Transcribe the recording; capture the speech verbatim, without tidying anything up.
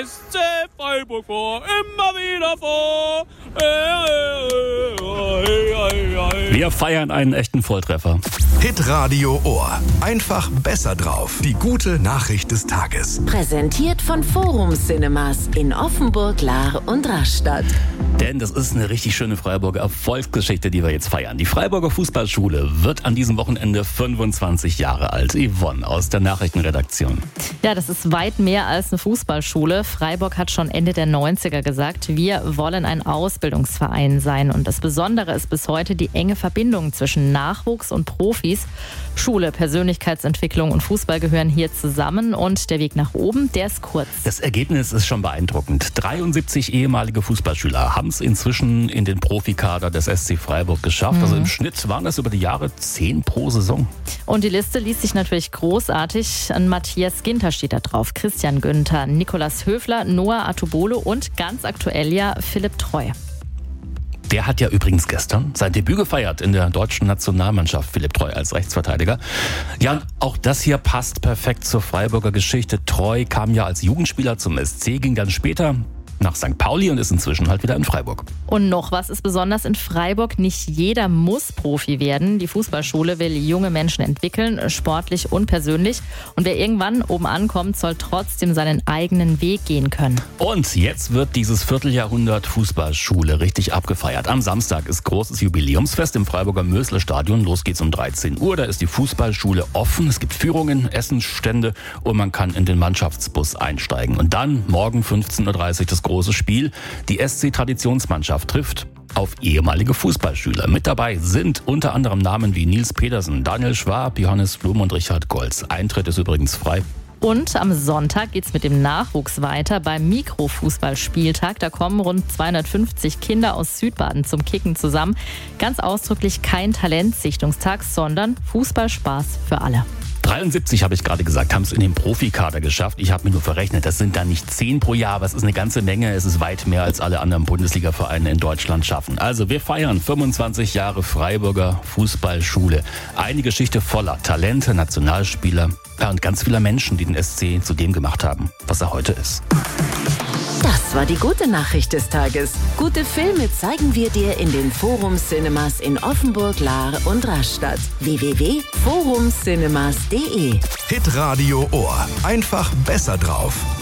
S C Freiburg vor, immer wieder vor. Wir feiern einen echten Volltreffer. Hitradio Ohr. Einfach besser drauf. Die gute Nachricht des Tages. Präsentiert von Forum Cinemas in Offenburg, Lahr und Rastatt. Denn das ist eine richtig schöne Freiburger Erfolgsgeschichte, die wir jetzt feiern. Die Freiburger Fußballschule wird an diesem Wochenende fünfundzwanzig Jahre alt. Yvonne aus der Nachrichtenredaktion. Ja, das ist weit mehr als eine Fußballschule. Freiburg hat schon Ende der neunziger gesagt, wir wollen ein Ausbildungsverein sein. Und das Besondere ist bis heute die enge Verbindung zwischen Nachwuchs und Profis. Schule, Persönlichkeitsentwicklung und Fußball gehören hier zusammen und der Weg nach oben, der ist kurz. Das Ergebnis ist schon beeindruckend. dreiundsiebzig ehemalige Fußballschüler haben es inzwischen in den Profikader des S C Freiburg geschafft. Mhm. Also im Schnitt waren das über die Jahre zehn pro Saison. Und die Liste liest sich natürlich großartig. An Matthias Ginter steht da drauf, Christian Günther, Nikolas Höfler, Noah Atubolo und ganz aktuell ja Philipp Treu. Der hat ja übrigens gestern sein Debüt gefeiert in der deutschen Nationalmannschaft, Philipp Treu als Rechtsverteidiger. Ja, und auch das hier passt perfekt zur Freiburger Geschichte. Treu kam ja als Jugendspieler zum S C, ging dann später nach Sankt Pauli und ist inzwischen halt wieder in Freiburg. Und noch was ist besonders in Freiburg, nicht jeder muss Profi werden. Die Fußballschule will junge Menschen entwickeln, sportlich und persönlich. Und wer irgendwann oben ankommt, soll trotzdem seinen eigenen Weg gehen können. Und jetzt wird dieses Vierteljahrhundert Fußballschule richtig abgefeiert. Am Samstag ist großes Jubiläumsfest im Freiburger Mösle-Stadion. Los geht's um dreizehn Uhr. Da ist die Fußballschule offen. Es gibt Führungen, Essensstände und man kann in den Mannschaftsbus einsteigen. Und dann morgen fünfzehn Uhr dreißig das große Spiel. Die S C-Traditionsmannschaft trifft auf ehemalige Fußballschüler. Mit dabei sind unter anderem Namen wie Nils Pedersen, Daniel Schwab, Johannes Blum und Richard Golz. Eintritt ist übrigens frei. Und am Sonntag geht's mit dem Nachwuchs weiter beim Mikrofußballspieltag. Da kommen rund zweihundertfünfzig Kinder aus Südbaden zum Kicken zusammen. Ganz ausdrücklich kein Talentsichtungstag, sondern Fußballspaß für alle. dreiundsiebzig, habe ich gerade gesagt, haben es in den Profikader geschafft. Ich habe mir nur verrechnet, das sind dann nicht zehn pro Jahr, aber es ist eine ganze Menge. Es ist weit mehr, als alle anderen Bundesliga-Vereine in Deutschland schaffen. Also wir feiern fünfundzwanzig Jahre Freiburger Fußballschule. Eine Geschichte voller Talente, Nationalspieler ja, und ganz vieler Menschen, die den S C zu dem gemacht haben, was er heute ist. Das war die gute Nachricht des Tages. Gute Filme zeigen wir dir in den Forum Cinemas in Offenburg, Lahr und Rastatt. w w w punkt forum cinemas punkt d e Hitradio Ohr. Einfach besser drauf.